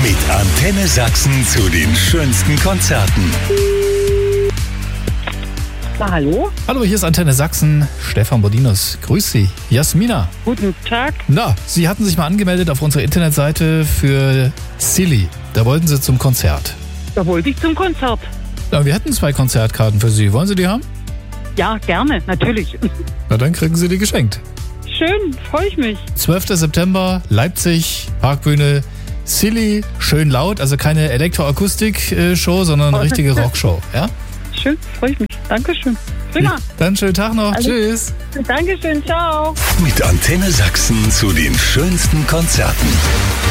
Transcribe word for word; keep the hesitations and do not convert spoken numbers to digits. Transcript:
Mit Antenne Sachsen zu den schönsten Konzerten. Na, hallo? Hallo, hier ist Antenne Sachsen. Stefan Bodinus. Grüß Sie. Jasmina. Guten Tag. Na, Sie hatten sich mal angemeldet auf unserer Internetseite für Silly. Da wollten Sie zum Konzert. Da wollte ich zum Konzert. Na, wir hätten zwei Konzertkarten für Sie. Wollen Sie die haben? Ja, gerne, natürlich. Na, dann kriegen Sie die geschenkt. Schön, freue ich mich. zwölfter September, Leipzig, Parkbühne. Silly, schön laut, also keine Elektroakustik-Show, sondern eine richtige Rockshow. Ja? Schön, freue ich mich. Dankeschön. Prima. Dann schönen Tag noch. Alles. Tschüss. Dankeschön, ciao. Mit Antenne Sachsen zu den schönsten Konzerten.